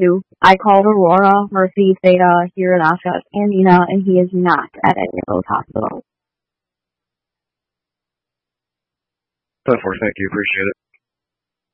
too. I called Aurora, Mercy, Theta, here in Asha, and Nina, and he is not at any of those hospitals. Thank you. Appreciate it.